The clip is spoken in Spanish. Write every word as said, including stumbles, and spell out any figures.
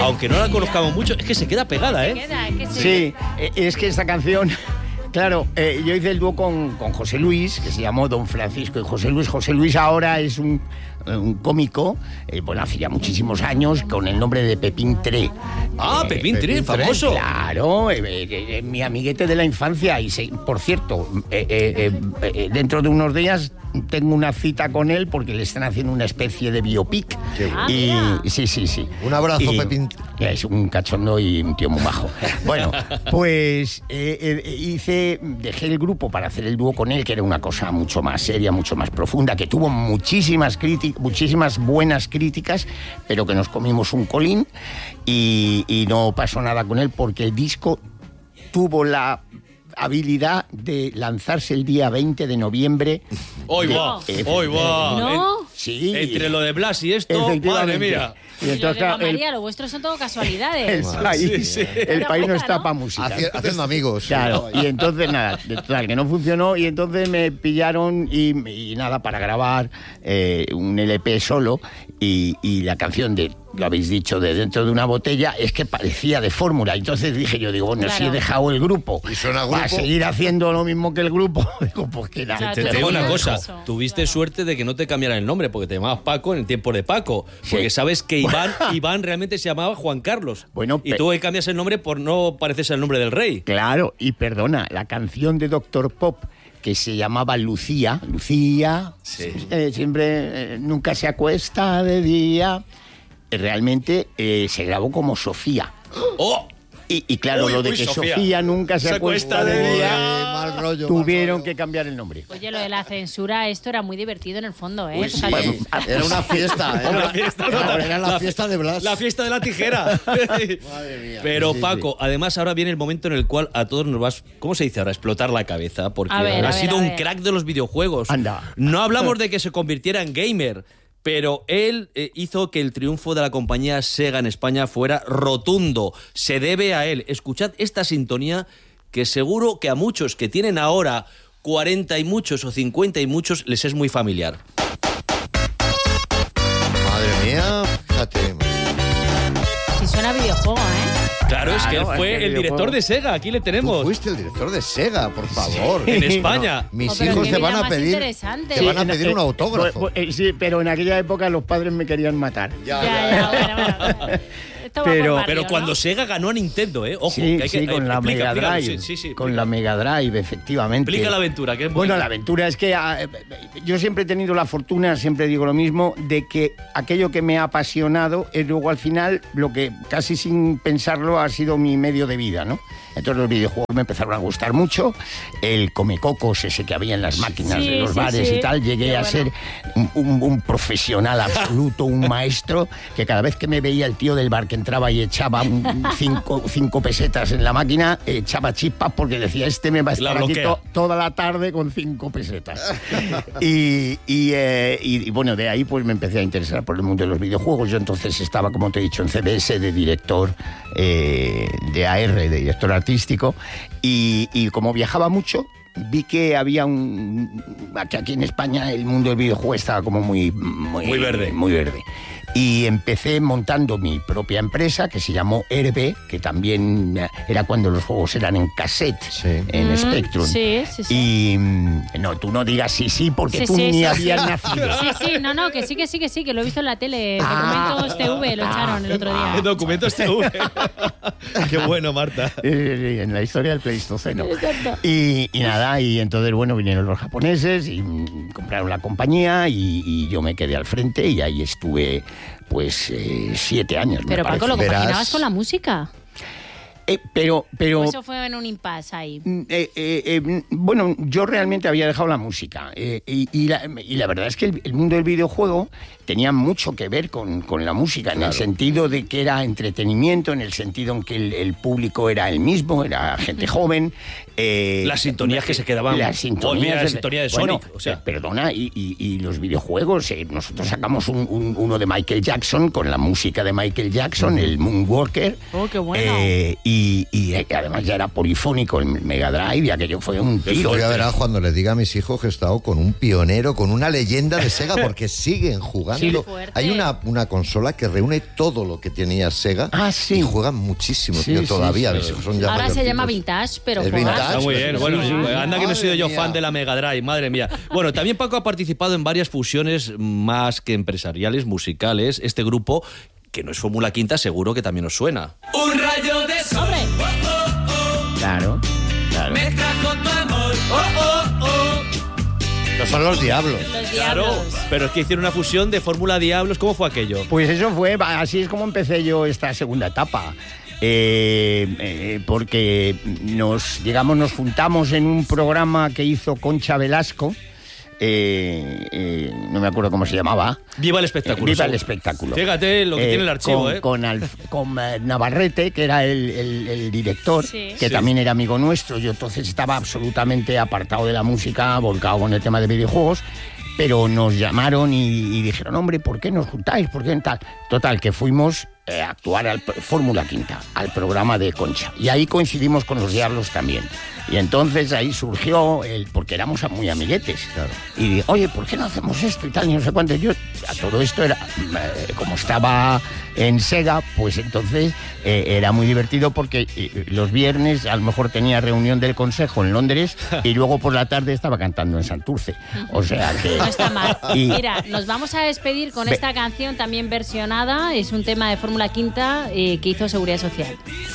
aunque no la conozcamos mucho, es que se queda pegada, ¿eh? Se queda, es que se... Sí, es que esta canción... Claro, eh, yo hice el dúo con, con José Luis, que se llamó Don Francisco y José Luis. José Luis ahora es un, un cómico, eh, bueno, hace ya muchísimos años, con el nombre de Pepín Tré. Ah, eh, Pepín Tré, famoso. Claro, eh, eh, eh, mi amiguete de la infancia. Y se, por cierto, eh, eh, eh, eh, dentro de unos días tengo una cita con él porque le están haciendo una especie de biopic. Ah, y mira. sí, sí, sí. Un abrazo, Y, Pepín. Es un cachondo y un tío muy bajo. Bueno, pues eh, eh, hice, dejé el grupo para hacer el dúo con él, que era una cosa mucho más seria, mucho más profunda, que tuvo muchísimas críticas, muchísimas buenas críticas, pero que nos comimos un colín y, y no pasó nada con él porque el disco tuvo la habilidad de lanzarse el día veinte de noviembre. ¡Hoy va! ¡Hoy va! ¿No? Sí. Entre lo de Blas y esto, madre Efectivamente. mía. Y Y lo entonces, de claro, María, el, lo vuestro son todo el casualidades. país, Sí, sí. el país no Una está puta, ¿no? para música. Haci- haciendo amigos. Claro, y entonces nada, de total, que no funcionó y entonces me pillaron y, y nada, para grabar eh, un L P solo y, y la canción de, lo habéis dicho, de Dentro de una botella, es que parecía de fórmula. Entonces dije yo, digo, bueno, Claro. si he dejado el grupo ¿Y suena para grupo? seguir haciendo lo mismo que el grupo, digo, pues que nada. Claro, Te, tú te digo Claro. una cosa, Eso, tuviste claro. suerte de que no te cambiaran el nombre, porque te llamabas Paco en el tiempo de Paco, porque Sí. sabes que Iván, Iván realmente se llamaba Juan Carlos. Bueno, y pe- tú hoy cambias el nombre por no parecerse al nombre del rey. Claro, y perdona, la canción de Doctor Pop que se llamaba Lucía, Lucía, Sí. eh, siempre, eh, nunca se acuesta de día, eh, realmente eh, se grabó como Sofía. ¡Oh! Y, y claro, Uy, lo de uy, que Sofía. Sofía, nunca se, Se acuesta, acuesta de de día, Eh, mal rollo, tuvieron mal que rollo. cambiar el nombre. Oye, lo de la censura, esto era muy divertido en el fondo, ¿eh? Uy, O sí. sea, Bueno, Era una fiesta, ¿eh? Una fiesta, Era, era la, fiesta de Blas. La fiesta de la tijera. Madre mía. Pero Sí, sí. Paco, además ahora viene el momento en el cual a todos nos vas, ¿cómo se dice ahora? Explotar la cabeza, porque A ver, ha a sido ver, a un ver. crack de los videojuegos. Anda. No hablamos de que se convirtiera en gamer, pero él eh, hizo que el triunfo de la compañía Sega en España fuera rotundo. Se debe a él. Escuchad esta sintonía que seguro que a muchos que tienen ahora cuarenta y muchos o cincuenta y muchos les es muy familiar. Madre mía, fíjate. si suena a videojuego, ¿eh? Claro, es que él Claro, fue es que el director videojuego. de Sega, aquí le Tú tenemos. fuiste el director de Sega, por favor. En España. Mis Oh, pero hijos qué te vida van a más pedir, interesante. te van a en- pedir eh, un autógrafo. bu- bu- eh, sí, pero en aquella época los padres me querían matar. Ya, Ya, ya, bueno, bueno. Esto va Pero- por barrio, Pero cuando ¿no? Sega ganó a Nintendo, ¿eh? Ojo, Sí, que hay que, sí, con eh, la explica, Mega explícalo, Drive. sí, sí, sí, con explica. la Mega Drive, efectivamente. Explica la aventura, que es Bueno, bonita. la aventura es que ah, eh, yo siempre he tenido la fortuna, siempre digo lo mismo, de que aquello que me ha apasionado es luego al final lo que casi sin pensarlo ha sido mi medio de vida, ¿no? Entonces los videojuegos me empezaron a gustar mucho, el comecocos ese que había en las máquinas Sí, de los sí, bares sí. y tal, llegué Qué a bueno. ser un, un- un profesional absoluto, un maestro, que cada vez que me veía el tío del bar que entraba y echaba un- cinco, cinco pesetas en la máquina, echaba chispas porque decía, este me va a La estar aquí bloquea. to- toda la tarde con cinco pesetas. y, y, eh, y- y bueno, de ahí pues me empecé a interesar por el mundo de los videojuegos. Yo entonces estaba, como te he dicho, en C B S de director eh, de A R, de director artístico, y, y como viajaba mucho, vi que había un... que aquí en España el mundo del videojuego estaba como muy... Muy, Muy verde. Muy verde. Y empecé montando mi propia empresa que se llamó R B, que también era cuando los juegos eran en cassette, Sí. en Mm, Spectrum. sí, sí, sí. Y mm, no, tú no digas sí, sí, porque Sí, tú sí, ni sí. habías nacido. Sí, sí, no, no, que sí, que sí, que sí, que lo he visto en la tele. Ah. Documentos T V lo echaron el otro día. Documentos T V. Qué bueno, Marta. Eh, en la historia del Pleistoceno. Exacto. Y, y nada, y entonces, bueno, vinieron los japoneses y mm, compraron la compañía y, y yo me quedé al frente y ahí estuve, pues, eh, siete años, me Pero Paco, ¿lo parece. Verás. compaginabas con la música? Eh, pero, pero... ¿O eso fue en un impasse ahí? Mm, eh, eh, eh, bueno, yo realmente había dejado la música eh, y, y la, y la verdad es que el, el mundo del videojuego tenía mucho que ver con, con la música, en el sentido de que era entretenimiento, en el sentido en que el, el público era el mismo, era gente joven. eh, Las sintonías que se quedaban. Las sintonías. Oh, mira, la de- sintonía de bueno, Sonic, o sea. eh, Perdona, y, y- y los videojuegos, eh, nosotros sacamos un- un- uno de Michael Jackson con la música de Michael Jackson, el Moonwalker. Oh, qué bueno. eh, y, y, eh, además ya era polifónico el Mega Drive, y aquello fue un tiro. Yo ya verás cuando les diga a mis hijos que he estado con un pionero, con una leyenda de Sega, porque siguen jugando jugando. fuerte. Hay una, una consola que reúne todo lo que tenía Sega. Ah, sí. Y juegan muchísimo, Sí, tío, sí, todavía. sí. mis hijos son ya Ahora se mayorcitos. llama Vintage, pero Es juegas. Vintage. Está muy bien. Bueno, Sí. anda que no he sido yo Madre fan mía. de la Mega Drive, madre mía. Bueno, también Paco ha participado en varias fusiones más que empresariales, musicales. Este grupo, que no es Fórmula Quinta, seguro que también os suena. Un rayo de sol. ¡Hombre! Claro, claro. Me trajo tu amor. Oh, oh, oh. Estos son los diablos. Los Claro, diablos. pero es que hicieron una fusión de Fórmula Diablos. ¿Cómo fue aquello? Pues eso fue, así es como empecé yo esta segunda etapa. Eh, eh, porque nos, digamos, nos juntamos en un programa que hizo Concha Velasco. Eh, eh, no me acuerdo cómo se llamaba. Viva el espectáculo. Viva el seguro. espectáculo. Fíjate lo que Eh, tiene el archivo, con, ¿eh? Con, Alf- con, eh, Navarrete, que era el, el- el director, Sí. que Sí. también era amigo nuestro. Yo entonces estaba absolutamente apartado de la música, volcado con el tema de videojuegos. Pero nos llamaron y, y dijeron, hombre, ¿por qué nos juntáis? ¿Por qué tal? Total, que fuimos eh, a actuar al pr- Fórmula Quinta, al programa de Concha. Y ahí coincidimos con los Diablos también. Y entonces ahí surgió, el, porque éramos muy amiguetes. Claro. Y dije, oye, ¿por qué no hacemos esto y tal? Y no sé cuánto. Yo, a todo esto era, eh, como estaba en Sega, pues entonces eh, era muy divertido porque eh, los viernes a lo mejor tenía reunión del consejo en Londres y luego por la tarde estaba cantando en Santurce. O sea que... No está mal. Y- Mira, nos vamos a despedir con Ve- esta canción también versionada. Es un tema de Fórmula Quinta eh, que hizo Seguridad Social.